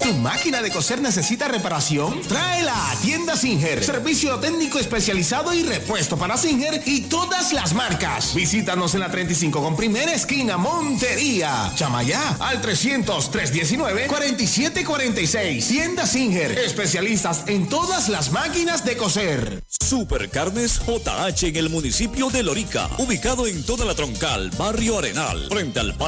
¿Tu máquina de coser necesita reparación? Tráela a Tienda Singer. Servicio técnico especializado y repuesto para Singer y todas las marcas. Visítanos en la 35 con primera esquina Montería. Llama ya al 300-319-4746. Tienda Singer. Especialistas en todas las máquinas de coser. Supercarnes JH en el municipio de Lorica. Ubicado en toda la Troncal, Barrio Arenal. Frente al